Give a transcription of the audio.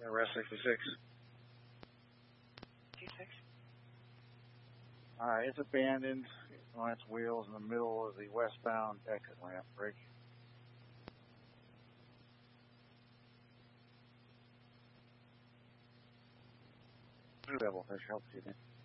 Arrest 66. T6. It's abandoned on its wheels in the middle of the westbound exit ramp. Break. Double fish, help you then.